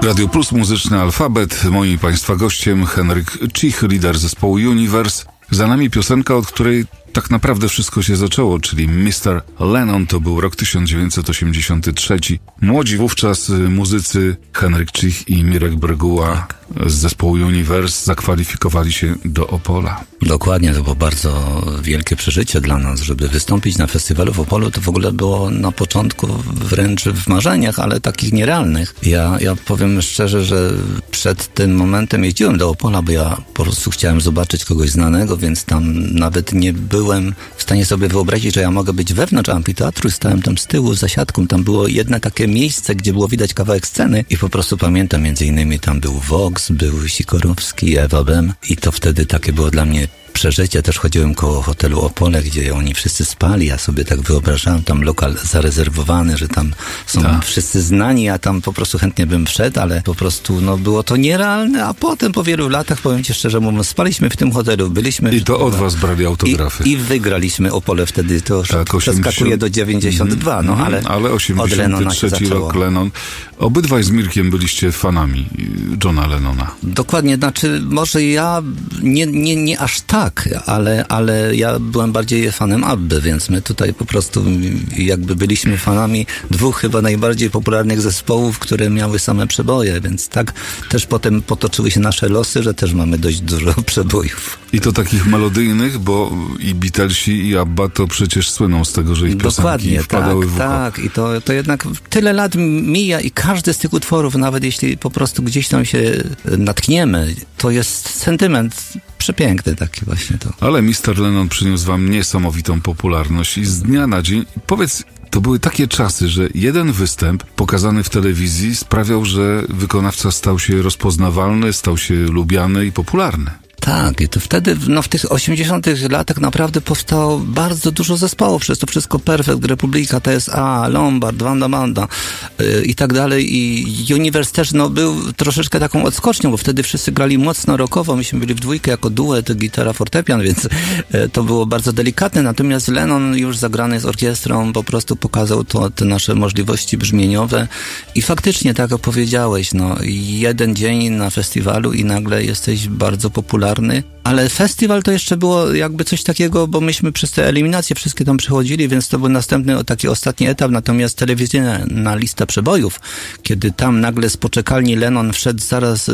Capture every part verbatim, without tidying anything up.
Radio Plus, muzyczny alfabet. Moim i Państwa gościem Henryk Cich, lider zespołu Universe. Za nami piosenka, od której tak naprawdę wszystko się zaczęło, czyli mister Lennon. To był rok tysiąc dziewięćset osiemdziesiąty trzeci. Młodzi wówczas muzycy Henryk Cich i Mirek Bryguła tak. z zespołu Universe zakwalifikowali się do Opola. Dokładnie, to było bardzo wielkie przeżycie dla nas, żeby wystąpić na festiwalu w Opolu. To w ogóle było na początku wręcz w marzeniach, ale takich nierealnych. Ja, ja powiem szczerze, że przed tym momentem jeździłem do Opola, bo ja po prostu chciałem zobaczyć kogoś znanego, więc tam nawet nie byłem w stanie sobie wyobrazić, że ja mogę być wewnątrz amfiteatru. Stałem tam z tyłu za siatką. Tam było jedno takie miejsce, gdzie było widać kawałek sceny i po prostu pamiętam, między innymi tam był Vox, był Sikorowski, Ewa Bem i to wtedy takie było dla mnie przeżycie. Też chodziłem koło hotelu Opole, gdzie oni wszyscy spali. Ja sobie tak wyobrażałem tam lokal zarezerwowany, że tam są Ta. wszyscy znani, ja tam po prostu chętnie bym wszedł, ale po prostu no było to nierealne, a potem po wielu latach, powiem ci szczerze mówiąc, spaliśmy w tym hotelu, byliśmy... I to od was brali autografy. I, i wygraliśmy Opole wtedy, to już tak, przeskakuje do dziewięćdziesiąt dwa, no ale... Ale osiemdziesiąty trzeci rok Lennon. Obydwaj z Mirkiem byliście fanami Johna Lennona. Dokładnie, znaczy może ja nie, nie, nie aż tak, ale, ale ja byłem bardziej fanem Abby, więc my tutaj po prostu jakby byliśmy fanami dwóch chyba najbardziej popularnych zespołów, które miały same przeboje, więc tak też potem potoczyły się nasze losy, że też mamy dość dużo przebojów. I to takich melodyjnych, bo i Beatlesi, i Abba to przecież słyną z tego, że ich piosenki Dokładnie, wpadały tak, w ucho. tak. I to, to jednak tyle lat mija i każdy z tych utworów, nawet jeśli po prostu gdzieś tam się natkniemy, to jest sentyment przepiękny taki właśnie to. Ale mister Lennon przyniósł wam niesamowitą popularność i z dnia na dzień, powiedz, to były takie czasy, że jeden występ pokazany w telewizji sprawiał, że wykonawca stał się rozpoznawalny, stał się lubiany i popularny. Tak, i to wtedy, no w tych osiemdziesiątych latach naprawdę powstało bardzo dużo zespołów, przez to wszystko Perfect, Republika, T S A, Lombard, Wanda Banda yy, i tak dalej i Universe też no był troszeczkę taką odskocznią, bo wtedy wszyscy grali mocno rockowo, myśmy byli w dwójkę jako duet, gitara, fortepian, więc yy, to było bardzo delikatne, natomiast Lennon już zagrany z orkiestrą po prostu pokazał to, te nasze możliwości brzmieniowe i faktycznie, tak jak powiedziałeś, no jeden dzień na festiwalu i nagle jesteś bardzo popularny. Ale festiwal to jeszcze było jakby coś takiego, bo myśmy przez te eliminacje wszystkie tam przechodzili, więc to był następny taki ostatni etap, natomiast telewizyjna lista przebojów, kiedy tam nagle z poczekalni Lennon wszedł zaraz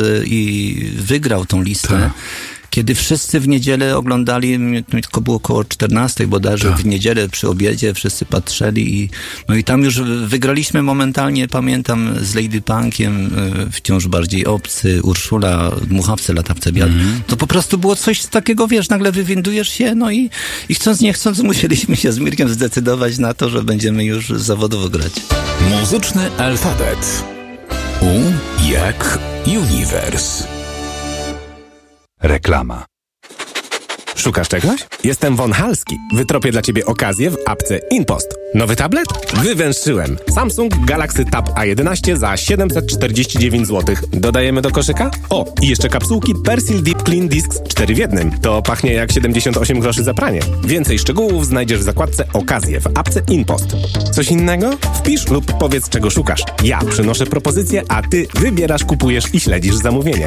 i wygrał tą listę. Tak. Kiedy wszyscy w niedzielę oglądali, tylko było około czternastej bodajże, tak. w niedzielę przy obiedzie wszyscy patrzeli i no i tam już wygraliśmy momentalnie, pamiętam, z Lady Punkiem, wciąż bardziej obcy, Urszula, Dmuchawce, Latawce Biad. Mm. To po prostu było coś takiego, wiesz, nagle wywindujesz się, no i, i chcąc nie chcąc musieliśmy się z Mirkiem zdecydować na to, że będziemy już zawodowo grać. Muzyczny alfabet. U jak Universe. Reklama. Szukasz czegoś? Jestem Von Halski. Wytropię dla Ciebie okazję w apce InPost. Nowy tablet? Wywęszyłem. Samsung Galaxy Tab A jedenaście za siedemset czterdzieści dziewięć złotych. Dodajemy do koszyka? O, i jeszcze kapsułki Persil Deep Clean Discs cztery w jednym. To pachnie jak siedemdziesiąt osiem groszy za pranie. Więcej szczegółów znajdziesz w zakładce Okazje w apce InPost. Coś innego? Wpisz lub powiedz, czego szukasz. Ja przynoszę propozycję, a Ty wybierasz, kupujesz i śledzisz zamówienie.